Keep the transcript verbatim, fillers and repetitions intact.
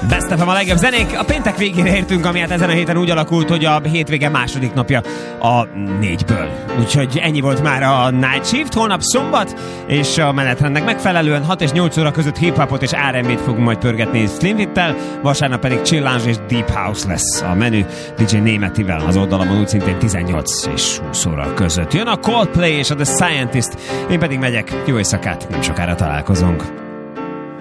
Best of a legjobb zenék. A péntek végére értünk, ami hát ezen a héten úgy alakult, hogy a hétvége második napja a négyből. Úgyhogy ennyi volt már a Night Shift. Holnap szombat, és a menetrendnek megfelelően hat és nyolc óra között hip-hopot és er and bé-t fogunk majd pörgetni Slim Fit-tel, vasárnap pedig Chill Lounge és Deep House lesz a menü dé dzsé Németivel az oldalamon úgy szintén tizennyolc és húsz óra között. Jön a Coldplay és a The Scientist, én pedig megyek. Jó éjszakát, nem sokára találkozunk.